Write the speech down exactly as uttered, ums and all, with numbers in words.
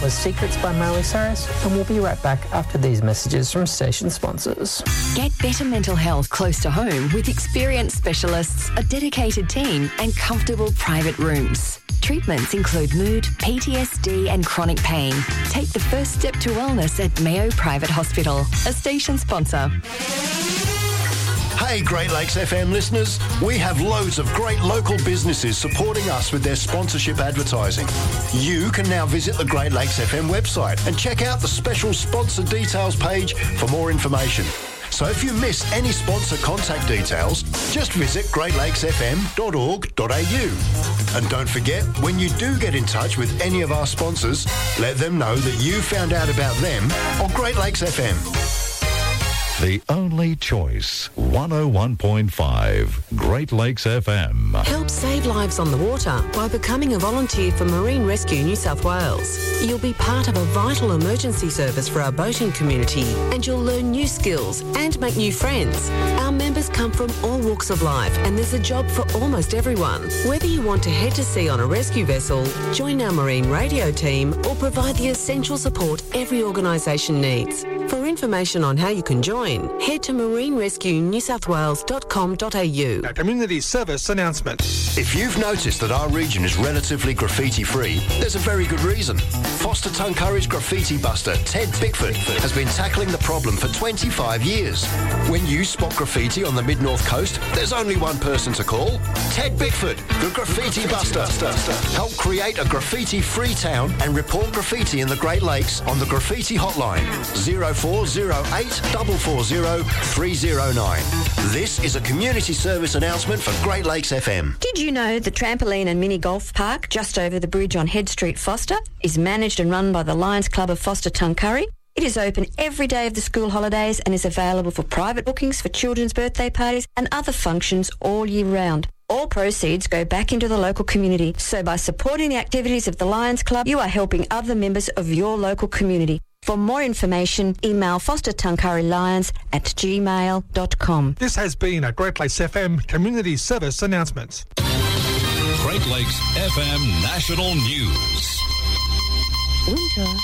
was Secrets by Miley Cyrus, and we'll be right back after these messages from station sponsors. Get better mental health close to home with experienced specialists, a dedicated team and comfortable private rooms. Treatments include mood, P T S D and chronic pain. Take the first step to wellness at Mayo Private Hospital, a station sponsor. Hey Great Lakes F M listeners, we have loads of great local businesses supporting us with their sponsorship advertising. You can now visit the Great Lakes F M website and check out the special sponsor details page for more information. So if you miss any sponsor contact details, just visit great lakes f m dot org dot a u. And don't forget, when you do get in touch with any of our sponsors, let them know that you found out about them on Great Lakes F M. The only choice, one oh one point five, Great Lakes F M. Help save lives on the water by becoming a volunteer for Marine Rescue New South Wales. You'll be part of a vital emergency service for our boating community, and you'll learn new skills and make new friends. Our members come from all walks of life, and there's a job for almost everyone. Whether you want to head to sea on a rescue vessel, join our marine radio team, or provide the essential support every organisation needs. For information on how you can join, head to marine rescue new south wales dot com dot a u. A community service announcement. If you've noticed that our region is relatively graffiti-free, there's a very good reason. Foster Tuncurry's graffiti buster, Ted Bickford, has been tackling the problem for twenty-five years. When you spot graffiti on the mid-north coast, there's only one person to call. Ted Bickford, the graffiti buster. Help create a graffiti-free town and report graffiti in the Great Lakes on the graffiti hotline, zero four zero eight four four zero three zero nine. This is a community service announcement for Great Lakes F M. Did you know the trampoline and mini golf park just over the bridge on Head Street, Foster, is managed and run by the Lions Club of Foster Tuncurry? It is open every day of the school holidays and is available for private bookings for children's birthday parties and other functions all year round. All proceeds go back into the local community, so by supporting the activities of the Lions Club, you are helping other members of your local community. For more information, email foster tuncurry lions at gmail dot com. This has been a Great Lakes F M community service announcement. Great Lakes F M National News. Winter.